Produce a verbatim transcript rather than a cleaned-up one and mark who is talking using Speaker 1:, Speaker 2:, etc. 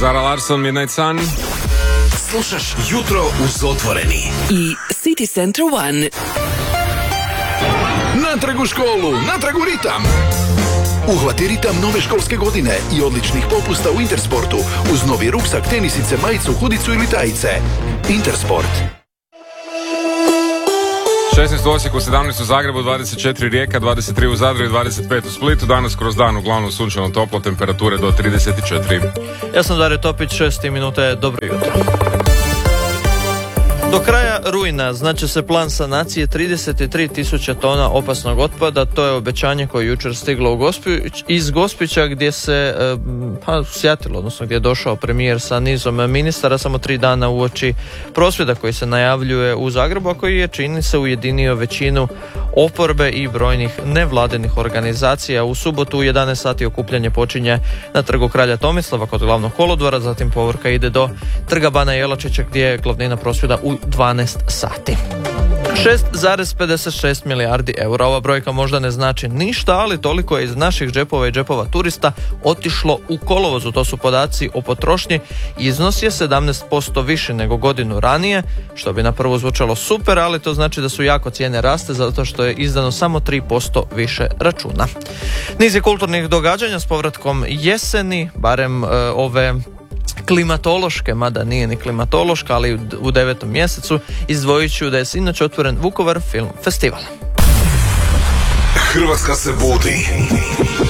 Speaker 1: Zara Larsson, Midnight Sun.
Speaker 2: Slušaš Jutro uz Otvoreni
Speaker 3: i City Center One.
Speaker 2: Natrag u školu, natrag u ritam. Uhvati ritam nove školske godine i odličnih popusta u Intersportu uz novi ruksak, tenisice, majicu, hudicu ili tajice. Intersport.
Speaker 1: šesnaest u Osijeku, sedamnaest u Zagrebu, dvadeset četiri Rijeka, dvadeset tri u Zadru i dvadeset pet u Splitu. Danas kroz dan uglavnom sunčano toplo, temperature do trideset četiri.
Speaker 4: Ja sam Dario Topić, šest minuta, dobro jutro. Do kraja rujna znači se plan sanacije trideset tri tisuće tona opasnog otpada. To je obećanje koje je jučer stiglo u Gospić, iz Gospića gdje se pa, sjatilo, odnosno gdje je došao premijer sa nizom ministara samo tri dana uoči prosvjeda koji se najavljuje u Zagrebu, a koji je, čini se, ujedinio većinu oporbe i brojnih nevladinih organizacija. U subotu u jedanaest sati okupljanje počinje na trgu Kralja Tomislava kod glavnog kolodvora, zatim povorka ide do trga Bana Jelačića gdje je glavnina prosvjeda u dvanaest sati. šest zarez pedeset šest milijardi eura. Ova brojka možda ne znači ništa, ali toliko je iz naših džepova i džepova turista otišlo u kolovozu. To su podaci o potrošnji. Iznos je sedamnaest posto više nego godinu ranije, što bi na prvo zvučalo super, ali to znači da su jako cijene raste zato što je izdano samo tri posto više računa. Niz je kulturnih događanja s povratkom jeseni, barem e, ove klimatološke, mada nije ni klimatološka, ali u devetom mjesecu. Izdvojit ću da je sinoć otvoren Vukovar Film Festival.
Speaker 2: Hrvatska se budi.